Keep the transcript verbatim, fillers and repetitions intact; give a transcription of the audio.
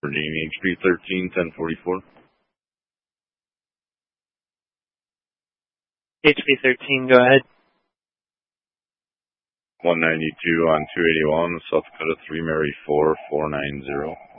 H P thirteen, ten forty-four. H P thirteen, go ahead. one ninety-two on two eighty-one, South Dakota three, Mary four, four nine zero.